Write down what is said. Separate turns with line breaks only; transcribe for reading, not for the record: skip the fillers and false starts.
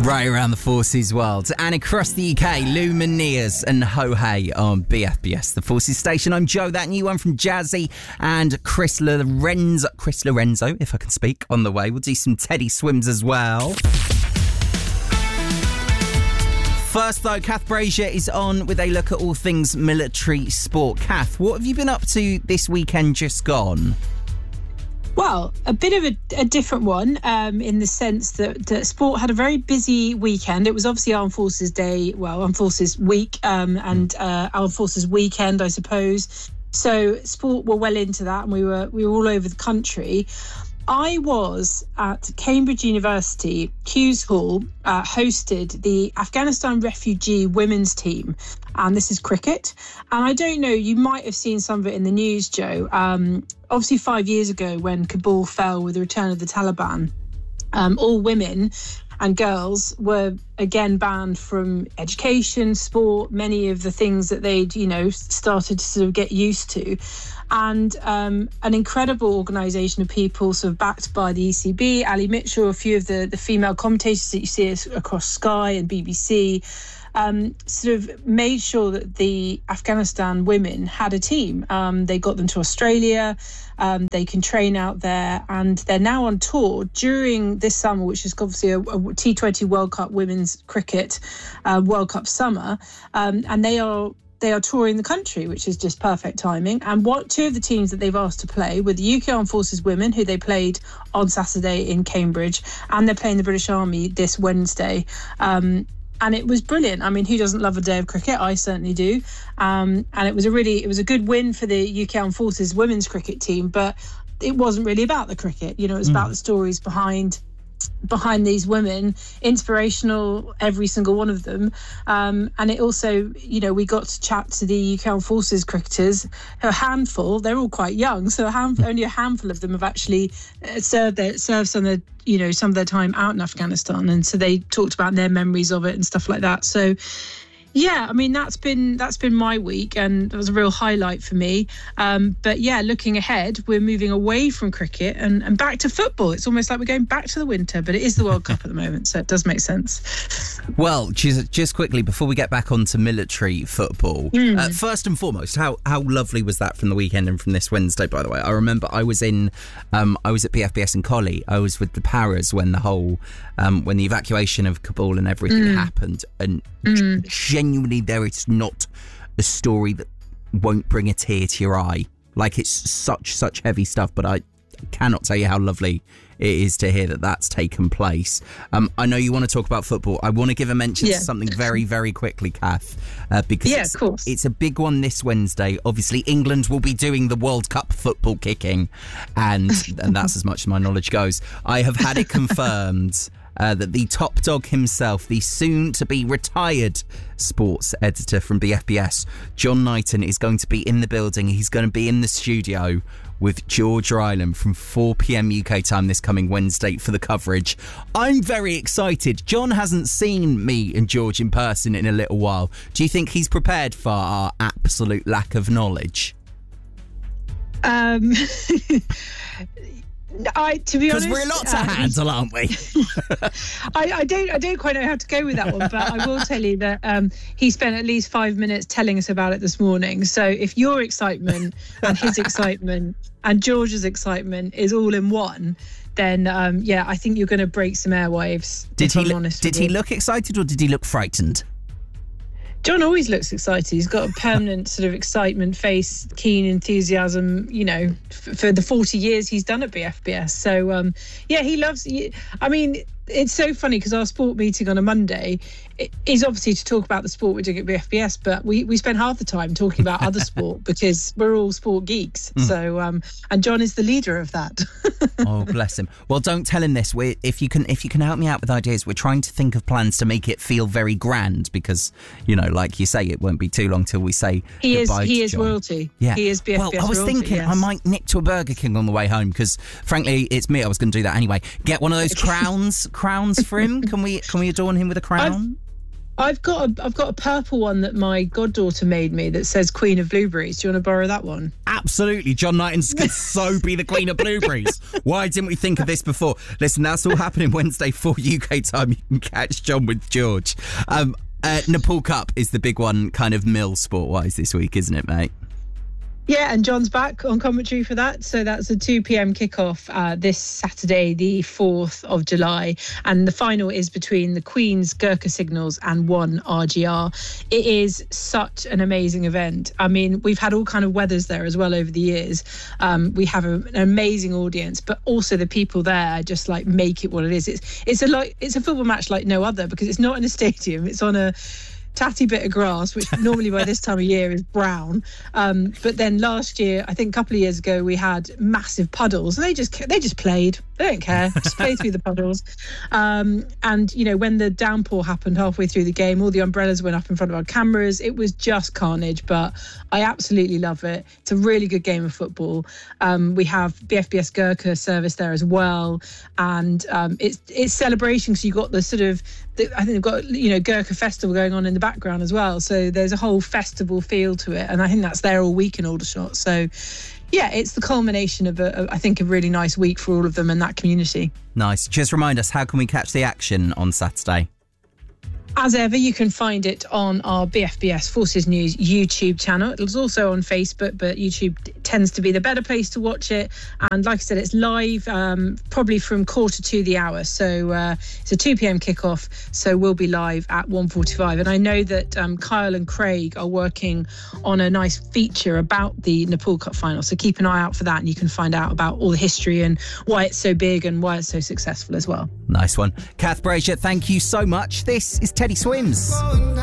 Right around the Forces world and across the UK, Lumineers and Ho Hey on BFBS, the Forces station. I'm Joe, that new one from Jazzy, and Chris Lorenzo, if I can speak, on the way. We'll do some Teddy Swims as well. First though, Kath Brazier is on with a look at all things military sport. Kath, what have you been up to this weekend just gone?
Well, a bit of a different one in the sense that sport had a very busy weekend. It was obviously Armed Forces Day, Armed Forces Week and Armed Forces Weekend, I suppose. So sport were well into that, and we were all over the country. I was at Cambridge University, Hughes Hall, hosted the Afghanistan refugee women's team. And this is cricket. And I don't know, you might have seen some of it in the news, Joe. Obviously, 5 years ago, when Kabul fell with the return of the Taliban, all women and girls were again banned from education, sport, many of the things that they'd, started to sort of get used to. And an incredible organisation of people sort of backed by the ECB, Ali Mitchell, a few of the female commentators that you see across Sky and BBC, sort of made sure that the Afghanistan women had a team. They got them to Australia. They can train out there, and they're now on tour during this summer, which is obviously a T20 World Cup women's cricket World Cup summer, and they are touring the country, which is just perfect timing. And two of the teams that they've asked to play were the UK Armed Forces Women, who they played on Saturday in Cambridge, and they're playing the British Army this Wednesday. And it was brilliant. I mean, who doesn't love a day of cricket? I certainly do. And it was a good win for the UK Armed Forces women's cricket team, but it wasn't really about the cricket. It was about the stories behind these women, inspirational, every single one of them. And it also, we got to chat to the UK Armed Forces cricketers, a handful. They're all quite young, so only a handful of them have actually served some of their time out in Afghanistan, and so they talked about their memories of it and stuff like that. So yeah, I mean, that's been my week, and it was a real highlight for me. But yeah, looking ahead, we're moving away from cricket and back to football. It's almost like we're going back to the winter, but it is the World Cup at the moment, so it does make sense.
Well, just quickly, before we get back onto military football, first and foremost, how lovely was that from the weekend and from this Wednesday, by the way? I remember I was at BFBS in Collie. I was with the Paras when when the evacuation of Kabul and everything happened, and genuinely, there is not a story that won't bring a tear to your eye. Like, it's such heavy stuff, but I cannot tell you how lovely it is to hear that that's taken place. I know you want to talk about football. I want to give a mention to something very, very quickly, Kath, because
of course.
It's a big one this Wednesday. Obviously, England will be doing the World Cup football kicking, and that's as much as my knowledge goes. I have had it confirmed that the top dog himself, the soon-to-be retired sports editor from BFBS, John Knighton, is going to be in the building. He's going to be in the studio with George Ryland from 4 p.m. UK time this coming Wednesday for the coverage. I'm very excited. John hasn't seen me and George in person in a little while. Do you think he's prepared for our absolute lack of knowledge?
To be honest,
because we're a lot to handle, aren't we?
I don't quite know how to go with that one, but I will tell you that he spent at least 5 minutes telling us about it this morning. So if your excitement and his excitement and George's excitement is all in one, then I think you're going to break some airwaves. Did
he look excited, or did he look frightened?
John always looks excited. He's got a permanent sort of excitement face, keen enthusiasm, for the 40 years he's done at BFBS. So, he loves... I mean, it's so funny because our sport meeting on a Monday is obviously to talk about the sport we're doing at BFBS, but we spend half the time talking about other sport because we're all sport geeks. So, and John is the leader of that.
Oh, bless him. Well, don't tell him this. If you can help me out with ideas, we're trying to think of plans to make it feel very grand because, like you say, it won't be too long till we say goodbye
he
to
is
John.
Royalty.
Yeah.
He is BFBS royalty.
Well, I was thinking I might nip to a Burger King on the way home because, frankly, it's me. I was going to do that anyway. Get one of those crowns for him. Can we adorn him with a crown?
I've got a purple one that my goddaughter made me that says Queen of Blueberries. Do you want to borrow that one?
Absolutely. John Knighton could so be the Queen of Blueberries. Why didn't we think of this before? Listen, that's all happening Wednesday 4 UK time. You can catch John with George. Nepal Cup is the big one, kind of mill sport-wise this week, isn't it, mate?
Yeah, and John's back on commentary for that. So that's a 2 p.m. kickoff this Saturday, the 4th of July. And the final is between the Queen's Gurkha Signals and One RGR. It is such an amazing event. I mean, we've had all kind of weathers there as well over the years. We have an amazing audience, but also the people there just like make it what it is. It's a football match like no other, because it's not in a stadium. It's on a tatty bit of grass, which normally by this time of year is brown. But then last year, I think a couple of years ago, we had massive puddles. They just played. They don't care. Just play through the puddles. And, you know, when the downpour happened halfway through the game, all the umbrellas went up in front of our cameras. It was just carnage, but I absolutely love it. It's a really good game of football. We have BFBS Gurkha service there as well. And it's celebration, so you've got the sort of, I think they've got, you know, Gurkha Festival going on in the background as well. So there's a whole festival feel to it. And I think that's there all week in Aldershot. So, yeah, it's the culmination of, I think, a really nice week for all of them and that community.
Nice. Just remind us, how can we catch the action on Saturday?
As ever, you can find it on our BFBS Forces News YouTube channel. It's also on Facebook, but YouTube tends to be the better place to watch it. And like I said, it's live probably from 1:45 the hour. So it's a 2 p.m. kickoff. So we'll be live at 1:45. And I know that Kyle and Craig are working on a nice feature about the Nepal Cup final. So keep an eye out for that, and you can find out about all the history and why it's so big and why it's so successful as well.
Nice one. Kath Brazier, thank you so much. This is Teddy Swims.